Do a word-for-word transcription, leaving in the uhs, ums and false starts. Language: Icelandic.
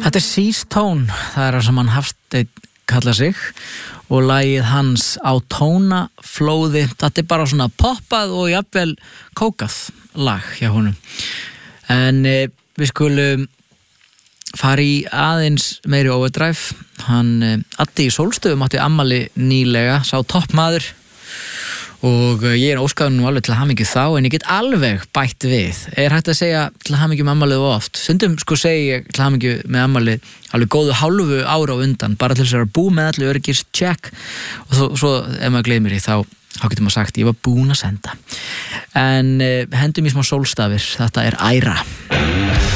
Þetta er Seastone, það er það sem hann Hafsteinn kalla sig og lagið hans Á tónaflóði. Þetta er bara svona poppað og jafnvel kókað lag hjá honum. En e, við skulum fara í aðeins meiri overdrive. Hann e, Addi í Sólstöðum átti afmæli nýlega, sá toppmaður. Og ég er óskaður nú alveg til hamingju þá, en ég get alveg bætt við. Er hægt að segja til hamingju með afmælið of oft? Stundum sko segi ég til hamingju með afmælið alveg góðu hálfu ára á undan, bara til þess að vera búið með allir öryggis check, og svo, svo ef maður gleymir því þá, þá getur maður sagt ég var búin að senda. En eh, hendum í smá sólstafir, þetta er Æra.